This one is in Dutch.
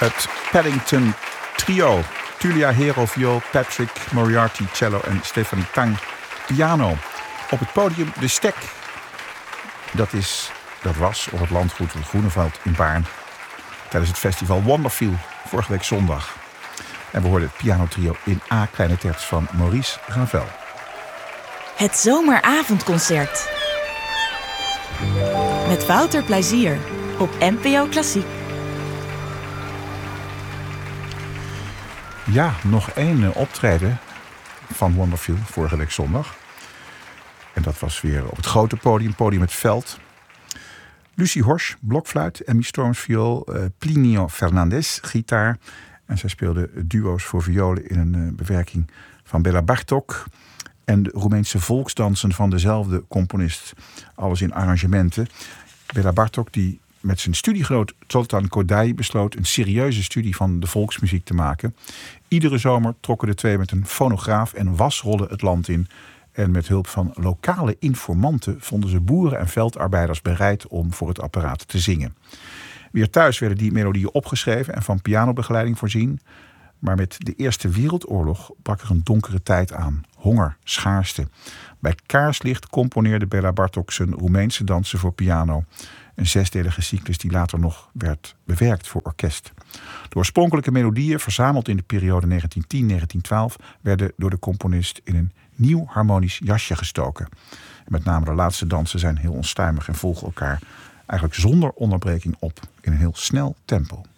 Het Paddington Trio. Tulia Hero viool, Patrick Moriarty cello en Stefan Tang piano. Op het podium de Stek. Dat was op het landgoed het Groeneveld in Baarn tijdens het festival Wonderfeel vorige week zondag. En we hoorden het pianotrio in A kleine terts van Maurice Ravel. Het zomeravondconcert. Met Wouter Plezier op NPO Klassiek. Ja, nog één optreden van Wonderfeel vorige week zondag. En dat was weer op het grote podium het Veld. Lucie Horsch, blokfluit, Emmy Storms viool, Plinio Fernandez, gitaar. En zij speelde duo's voor violen in een bewerking van Béla Bartók. En de Roemeense volksdansen van dezelfde componist. Alles in arrangementen. Béla Bartók die met zijn studiegenoot Zoltán Kodály besloot een serieuze studie van de volksmuziek te maken. Iedere zomer trokken de twee met een fonograaf en wasrollen het land in. En met hulp van lokale informanten vonden ze boeren en veldarbeiders bereid om voor het apparaat te zingen. Weer thuis werden die melodieën opgeschreven en van pianobegeleiding voorzien. Maar met de Eerste Wereldoorlog brak er een donkere tijd aan. Honger, schaarste. Bij kaarslicht componeerde Béla Bartók zijn Roemeense dansen voor piano. Een 6-delige cyclus die later nog werd bewerkt voor orkest. De oorspronkelijke melodieën, verzameld in de periode 1910-1912... werden door de componist in een nieuw harmonisch jasje gestoken. En met name de laatste dansen zijn heel onstuimig en volgen elkaar eigenlijk zonder onderbreking op in een heel snel tempo.